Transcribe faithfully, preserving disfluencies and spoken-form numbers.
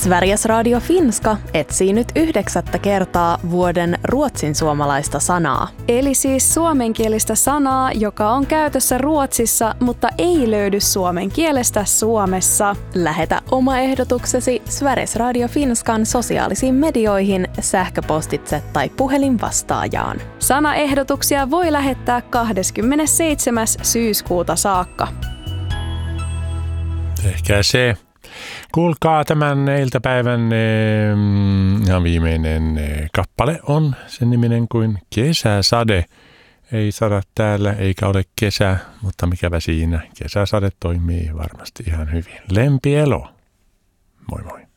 Sveriges Radio Finska etsii nyt yhdeksättä kertaa vuoden ruotsin suomalaista sanaa. Eli siis suomenkielistä sanaa, joka on käytössä Ruotsissa, mutta ei löydy suomen kielestä Suomessa. Lähetä oma ehdotuksesi Sveriges Radio Finskan sosiaalisiin medioihin, sähköpostitse tai puhelinvastaajaan. Sanaehdotuksia voi lähettää kahdeskymmenesseitsemäs syyskuuta saakka. Ehkä se. Kuulkaa tämän iltapäivän eh, ihan viimeinen eh, kappale on sen niminen kuin Kesäsade. Ei sada täällä eikä ole kesä, mutta mikäpä siinä. Kesäsade toimii varmasti ihan hyvin. Lempi Elo. Moi moi.